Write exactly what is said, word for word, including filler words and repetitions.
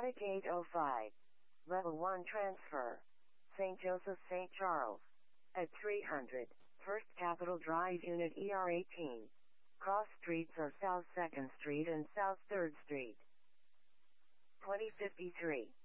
Attic eight oh five. Level one transfer. Saint Joseph Saint Charles. At three hundred. First Capitol Drive Unit E R eighteen. Cross streets are South second Street and South third Street. twenty fifty-three.